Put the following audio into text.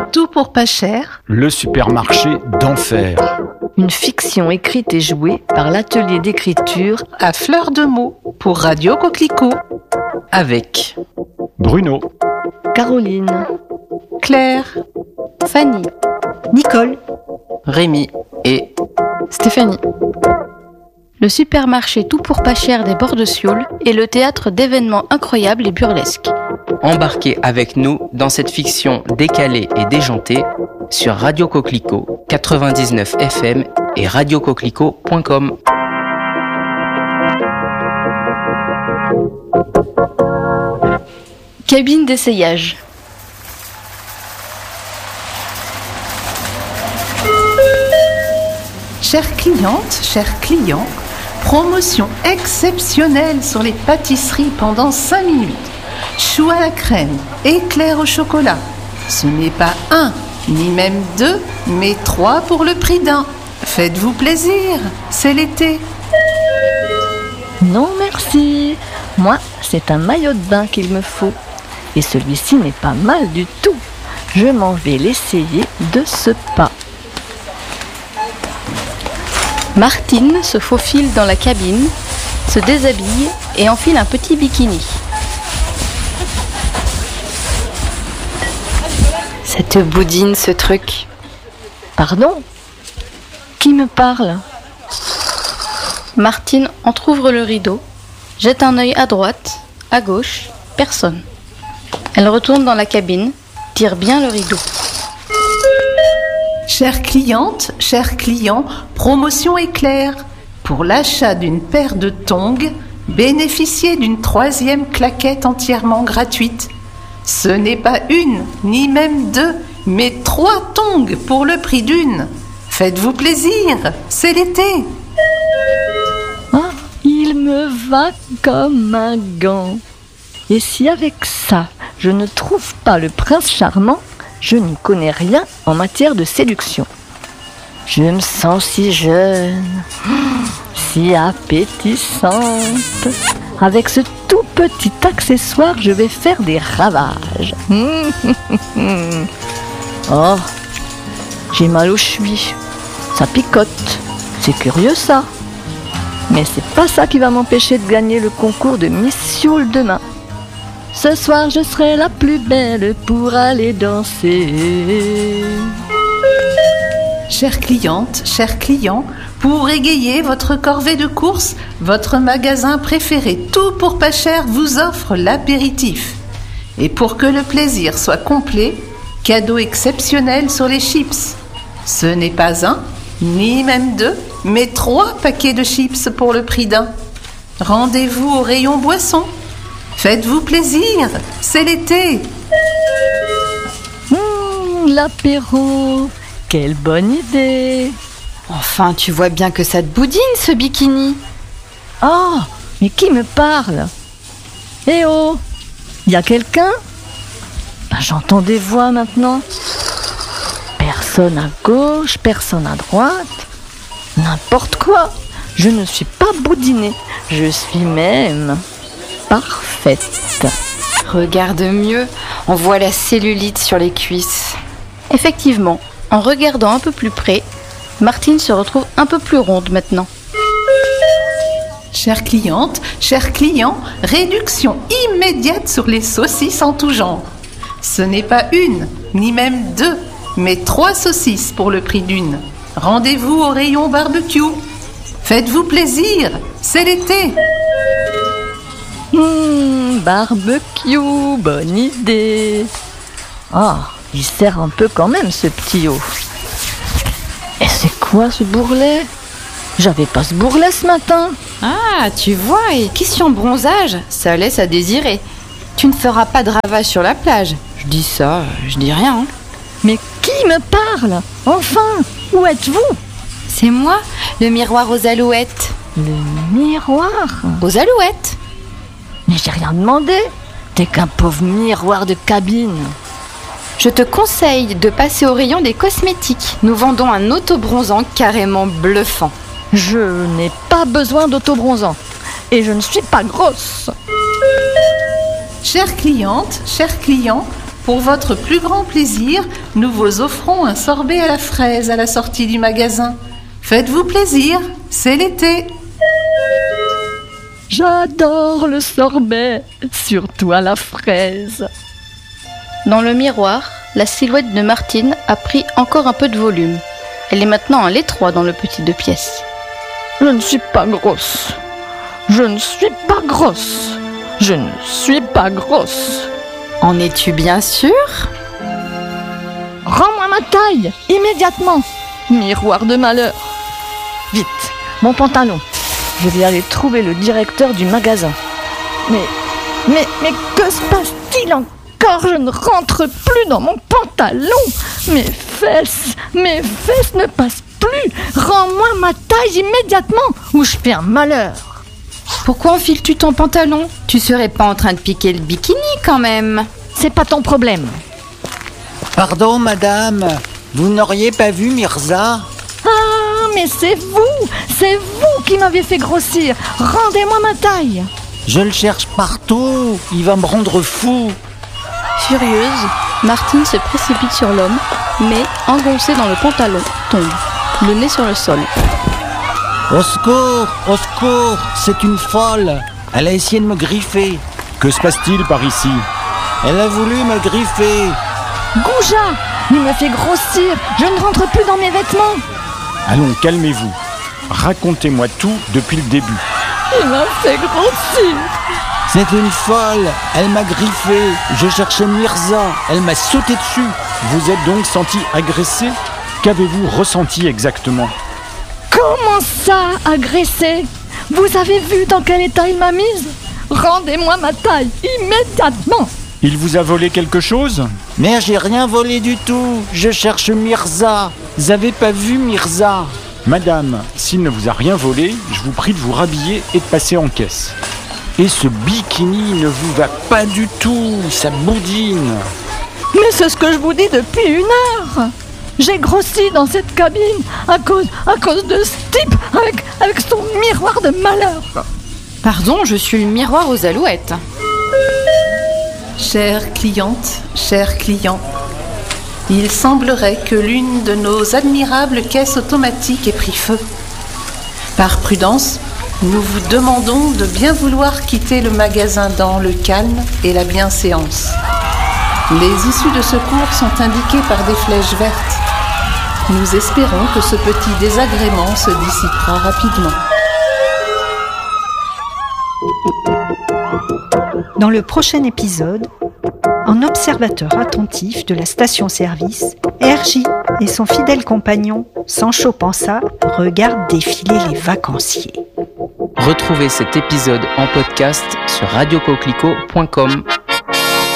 Tout pour pas cher. Le supermarché d'enfer. Une fiction écrite et jouée par l'atelier d'écriture À fleur de mots pour Radio Coquelicot. avec Bruno. Caroline, Claire, Fanny, Nicole, Rémi et Stéphanie. Le supermarché Tout pour pas cher des bords de Sioule est le théâtre d'événements incroyables et burlesques. Embarquez avec nous dans cette fiction décalée et déjantée sur Radio Coquelicot 99 FM et radiocoquelicot.com. Cabine d'essayage. chères clientes, chers clients, promotion exceptionnelle sur les pâtisseries pendant 5 minutes. Choux à la crème, éclairs au chocolat. Ce n'est pas 1, ni même 2, mais 3 pour le prix d'1. Faites-vous plaisir, c'est l'été. Non merci, moi c'est un maillot de bain qu'il me faut. Et celui-ci n'est pas mal du tout. Je m'en vais l'essayer de ce pas. Martine se faufile dans la cabine, se déshabille et enfile un petit bikini. Ça te boudine ce truc. Pardon ? Qui me parle ? Martine entr'ouvre le rideau, jette un œil à droite, à gauche, personne. Elle retourne dans la cabine, tire bien le rideau. Chères clientes, chers clients, promotion éclair. Pour l'achat d'une paire de tongs, bénéficiez d'une 3e claquette entièrement gratuite. Ce n'est pas 1, ni même 2, mais 3 tongs pour le prix d'1. Faites-vous plaisir, c'est l'été. Ah, il me va comme un gant. Et si avec ça, je ne trouve pas le prince charmant, je n'y connais rien en matière de séduction. Je me sens si jeune, si appétissante. Avec ce tout petit accessoire, je vais faire des ravages. Oh, j'ai mal aux chevilles. Ça picote. C'est curieux ça. Mais c'est pas ça qui va m'empêcher de gagner le concours de Miss Sioule demain. Ce soir, je serai la plus belle pour aller danser. Chères clientes, chers clients, pour égayer votre corvée de course, votre magasin préféré Tout pour pas cher vous offre l'apéritif. Et pour que le plaisir soit complet, cadeau exceptionnel sur les chips. Ce n'est pas 1, ni même 2, mais 3 paquets de chips pour le prix d'1. Rendez-vous au rayon boisson. Faites-vous plaisir, c'est l'été. L'apéro, quelle bonne idée. Enfin, tu vois bien que ça te boudine ce bikini. Oh, mais qui me parle ? Eh oh, y a quelqu'un ? Ben, j'entends des voix maintenant. Personne à gauche, personne à droite. N'importe quoi. Je ne suis pas boudinée. Je suis même parfaite. Regarde mieux, on voit la cellulite sur les cuisses. Effectivement, en regardant un peu plus près, Martine se retrouve un peu plus ronde maintenant. Chères clientes, chers clients, réduction immédiate sur les saucisses en tout genre. Ce n'est pas 1, ni même 2, mais 3 saucisses pour le prix d'1. Rendez-vous au rayon barbecue. Faites-vous plaisir, c'est l'été. Barbecue, bonne idée. Ah, il sert un peu quand même ce petit haut. Et c'est quoi ce bourrelet ? J'avais pas ce bourrelet ce matin. Ah, tu vois, et question bronzage, ça laisse à désirer. Tu ne feras pas de ravage sur la plage. Je dis ça, je dis rien. Mais qui me parle ? Enfin, où êtes-vous ? C'est moi, le miroir aux alouettes. Le miroir ? Aux alouettes. Mais j'ai rien demandé. T'es qu'un pauvre miroir de cabine. Je te conseille de passer au rayon des cosmétiques. Nous vendons un autobronzant carrément bluffant. Je n'ai pas besoin d'autobronzant. Et je ne suis pas grosse. Chères clientes, chers clients, Pour votre plus grand plaisir, nous vous offrons un sorbet à la fraise à la sortie du magasin. Faites-vous plaisir, c'est l'été. J'adore le sorbet, surtout à la fraise. Dans le miroir, la silhouette de Martine a pris encore un peu de volume. Elle est maintenant à l'étroit dans le petit 2 pièces. Je ne suis pas grosse. Je ne suis pas grosse. Je ne suis pas grosse. En es-tu bien sûr? Rends-moi ma taille, immédiatement. Miroir de malheur. Vite, mon pantalon. Je vais aller trouver le directeur du magasin. Mais que se passe-t-il encore? Je ne rentre plus dans mon pantalon. Mes fesses ne passent plus. Rends-moi ma taille immédiatement ou je fais un malheur. Pourquoi enfiles-tu ton pantalon? Tu serais pas en train de piquer le bikini quand même? C'est pas ton problème. Pardon, madame, vous n'auriez pas vu Mirza? Ah, mais c'est vous qui m'avez fait grossir. Rendez-moi ma taille. Je le cherche partout, il va me rendre fou. Furieuse, Martine se précipite sur l'homme, mais, engoncée dans le pantalon, tombe, le nez sur le sol. Au secours, c'est une folle. Elle a essayé de me griffer. Que se passe-t-il par ici? Elle a voulu me griffer. Gouja, il me fait grossir. Je ne rentre plus dans mes vêtements. Allons, calmez-vous. Racontez-moi tout depuis le début. Il m'a fait grossir. C'est une folle. Elle m'a griffé. Je cherchais Mirza. Elle m'a sauté dessus. Vous êtes donc senti agressé? Qu'avez-vous ressenti exactement? Comment ça, agressé? Vous avez vu dans quel état il m'a mise? Rendez-moi ma taille, immédiatement. Il vous a volé quelque chose? Mais j'ai rien volé du tout. Je cherche Mirza. Vous avez pas vu Mirza? Madame, s'il ne vous a rien volé, je vous prie de vous rhabiller et de passer en caisse. Et ce bikini ne vous va pas du tout, ça boudine. Mais c'est ce que je vous dis depuis 1 heure. J'ai grossi dans cette cabine à cause de ce type avec son miroir de malheur. Pardon, je suis le miroir aux alouettes. Chère cliente, cher client, il semblerait que l'une de nos admirables caisses automatiques ait pris feu. Par prudence, nous vous demandons de bien vouloir quitter le magasin dans le calme et la bienséance. Les issues de secours sont indiquées par des flèches vertes. Nous espérons que ce petit désagrément se dissipera rapidement. Dans le prochain épisode, un observateur attentif de la station-service, RJ et son fidèle compagnon, Sancho Panza, regardent défiler les vacanciers. Retrouvez cet épisode en podcast sur radiocoquelicot.com.